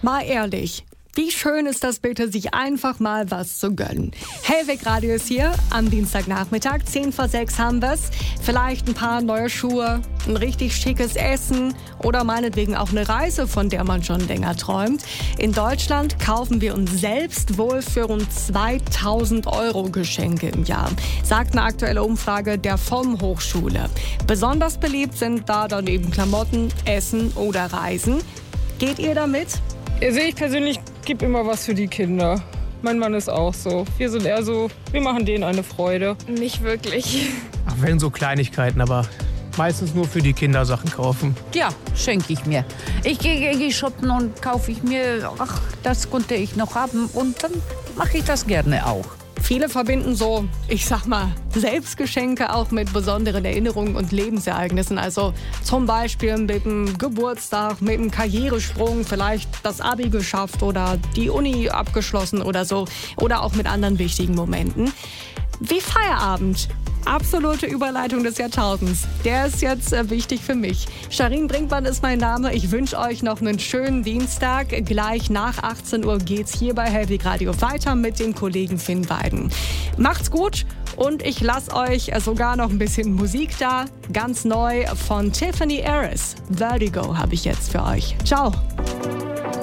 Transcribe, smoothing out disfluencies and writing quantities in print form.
Mal ehrlich, wie schön ist das bitte, sich einfach mal was zu gönnen. Hellweg Radio ist hier, am Dienstagnachmittag, 5:10 haben wir's. Vielleicht ein paar neue Schuhe, ein richtig schickes Essen oder meinetwegen auch eine Reise, von der man schon länger träumt. In Deutschland kaufen wir uns selbst wohl für rund 2.000 € Geschenke im Jahr, sagt eine aktuelle Umfrage der FOM Hochschule. Besonders beliebt sind da dann eben Klamotten, Essen oder Reisen. Geht ihr damit? Also ich persönlich gebe immer was für die Kinder. Mein Mann ist auch so. Wir sind eher so, wir machen denen eine Freude. Nicht wirklich. Ach, wenn so Kleinigkeiten, aber meistens nur für die Kinder Sachen kaufen. Ja, schenke ich mir. Ich gehe shoppen und kaufe ich mir, das konnte ich noch haben und dann mache ich das gerne auch. Viele verbinden so, ich sag mal, Selbstgeschenke auch mit besonderen Erinnerungen und Lebensereignissen. Also zum Beispiel mit dem Geburtstag, mit dem Karrieresprung, vielleicht das Abi geschafft oder die Uni abgeschlossen oder so. Oder auch mit anderen wichtigen Momenten. Wie Feierabend. Absolute Überleitung des Jahrtausends. Der ist jetzt wichtig für mich. Sharin Brinkmann ist mein Name. Ich wünsche euch noch einen schönen Dienstag. Gleich nach 18 Uhr geht's hier bei Hellweg Radio weiter mit dem Kollegen Finn Weiden. Macht's gut und ich lasse euch sogar noch ein bisschen Musik da. Ganz neu von Tiffany Harris. Vertigo habe ich jetzt für euch. Ciao.